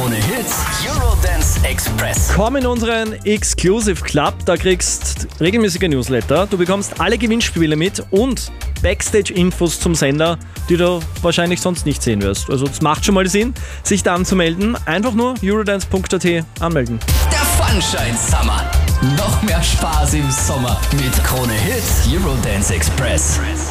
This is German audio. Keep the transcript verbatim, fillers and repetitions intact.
Krone Hits, Eurodance Express. Komm in unseren Exclusive Club, da kriegst regelmäßige Newsletter, du bekommst alle Gewinnspiele mit und Backstage-Infos zum Sender, die du wahrscheinlich sonst nicht sehen wirst. Also es macht schon mal Sinn, sich da anzumelden. Einfach nur eurodance punkt at anmelden. Der Funshine Summer. Noch mehr Spaß im Sommer mit Krone Hits, Eurodance Express.